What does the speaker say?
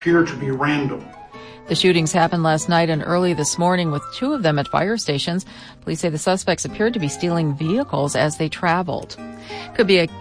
appear to be random. The shootings happened last night and early this morning, with two of them at fire stations. Police say the suspects appeared to be stealing vehicles as they traveled. Could be a